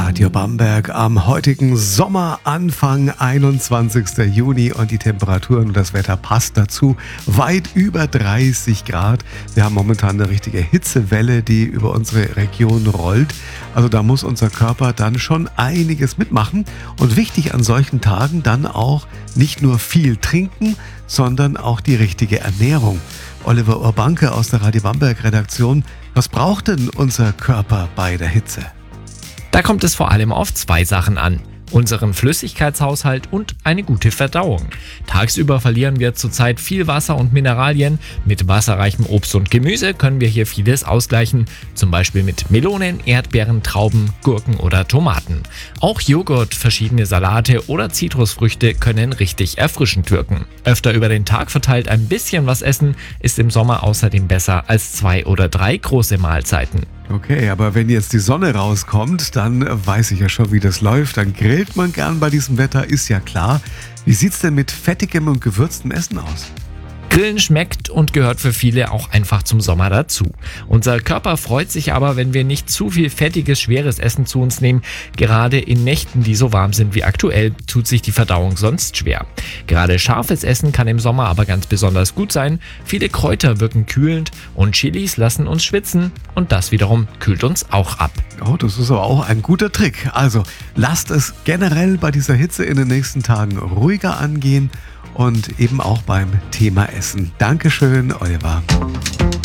Radio Bamberg am heutigen Sommeranfang, 21. Juni, und die Temperaturen und das Wetter passt dazu. Weit über 30 Grad. Wir haben momentan eine richtige Hitzewelle, die über unsere Region rollt. Also da muss unser Körper dann schon einiges mitmachen. Und wichtig an solchen Tagen dann auch nicht nur viel trinken, sondern auch die richtige Ernährung. Oliver Urbanke aus der Radio Bamberg Redaktion. Was braucht denn unser Körper bei der Hitze? Da kommt es vor allem auf zwei Sachen an: unseren Flüssigkeitshaushalt und eine gute Verdauung. Tagsüber verlieren wir zurzeit viel Wasser und Mineralien. Mit wasserreichem Obst und Gemüse können wir hier vieles ausgleichen, zum Beispiel mit Melonen, Erdbeeren, Trauben, Gurken oder Tomaten. Auch Joghurt, verschiedene Salate oder Zitrusfrüchte können richtig erfrischend wirken. Öfter über den Tag verteilt ein bisschen was essen ist im Sommer außerdem besser als 2 oder 3 große Mahlzeiten. Okay, aber wenn jetzt die Sonne rauskommt, dann weiß ich ja schon, wie das läuft. Dann grillt man gern bei diesem Wetter, ist ja klar. Wie sieht's denn mit fettigem und gewürztem Essen aus? Grillen schmeckt und gehört für viele auch einfach zum Sommer dazu. Unser Körper freut sich aber, wenn wir nicht zu viel fettiges, schweres Essen zu uns nehmen. Gerade in Nächten, die so warm sind wie aktuell, tut sich die Verdauung sonst schwer. Gerade scharfes Essen kann im Sommer aber ganz besonders gut sein. Viele Kräuter wirken kühlend und Chilis lassen uns schwitzen und das wiederum kühlt uns auch ab. Oh, das ist aber auch ein guter Trick. Also lasst es generell bei dieser Hitze in den nächsten Tagen ruhiger angehen und eben auch beim Thema Essen. Dankeschön, Oliver.